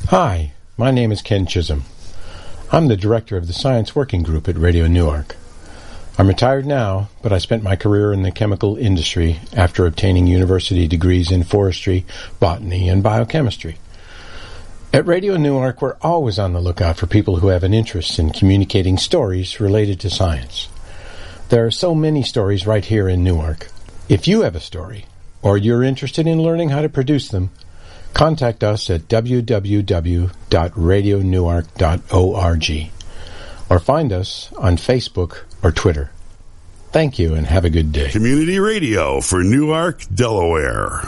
Hi, my name is Ken Chisholm. I'm the director of the Science Working Group at Radio Newark. I'm retired now, but I spent my career in the chemical industry after obtaining university degrees in forestry, botany, and biochemistry. At Radio Newark, we're always on the lookout for people who have an interest in communicating stories related to science. There are so many stories right here in Newark. If you have a story, or you're interested in learning how to produce them, contact us at www.radionewark.org or find us on Facebook or Twitter. Thank you and have a good day. Community Radio for Newark, Delaware.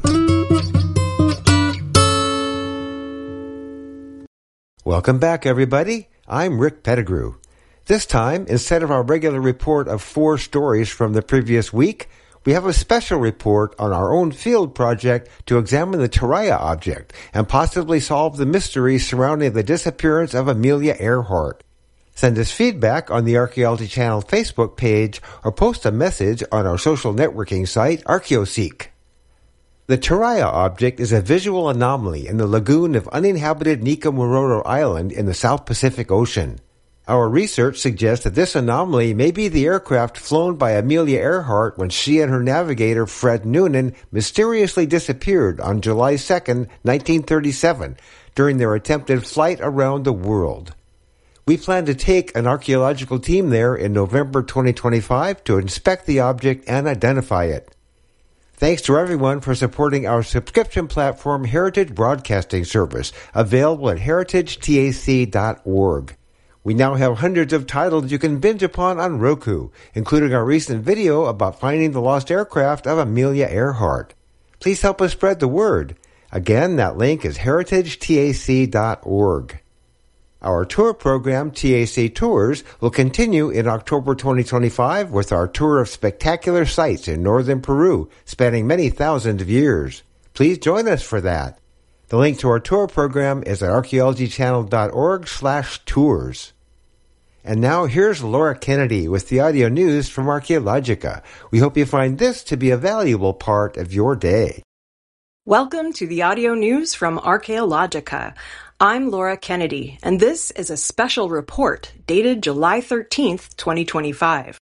Welcome back, everybody. I'm Rick Pettigrew. This time, instead of our regular report of 4 stories from the previous week, we have a special report on our own field project to examine the Turaya object and possibly solve the mystery surrounding the disappearance of Amelia Earhart. Send us feedback on the Archaeology Channel Facebook page or post a message on our social networking site, ArchaeoSeek. The Turaya object is a visual anomaly in the lagoon of uninhabited Nikomororo Island in the South Pacific Ocean. Our research suggests that this anomaly may be the aircraft flown by Amelia Earhart when she and her navigator Fred Noonan mysteriously disappeared on July 2, 1937, during their attempted flight around the world. We plan to take an archaeological team there in November 2025 to inspect the object and identify it. Thanks to everyone for supporting our subscription platform Heritage Broadcasting Service, available at heritagetac.org. We now have hundreds of titles you can binge upon on Roku, including our recent video about finding the lost aircraft of Amelia Earhart. Please help us spread the word. Again, that link is heritagetac.org. Our tour program, TAC Tours, will continue in October 2025 with our tour of spectacular sites in northern Peru, spanning many thousands of years. Please join us for that. The link to our tour program is at archaeologychannel.org/tours. And now here's Laura Kennedy with the audio news from Archaeologica. We hope you find this to be a valuable part of your day. Welcome to the audio news from Archaeologica. I'm Laura Kennedy, and this is a special report dated July 13th, 2025.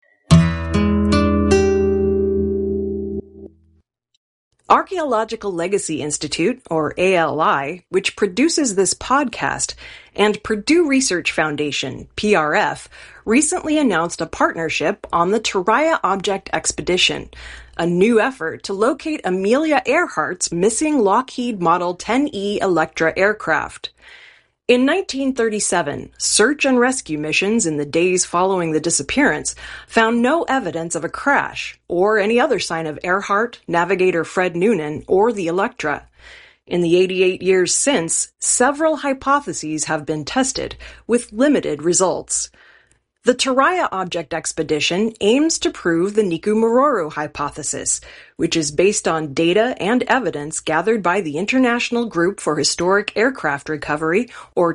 Archaeological Legacy Institute, or ALI, which produces this podcast, and Purdue Research Foundation, PRF, recently announced a partnership on the Turaya Object Expedition, a new effort to locate Amelia Earhart's missing Lockheed Model 10E Electra aircraft. In 1937, search and rescue missions in the days following the disappearance found no evidence of a crash or any other sign of Earhart, navigator Fred Noonan, or the Electra. In the 88 years since, several hypotheses have been tested, with limited results. The Turaya Object Expedition aims to prove the Nikomororo hypothesis, which is based on data and evidence gathered by the International Group for Historic Aircraft Recovery, or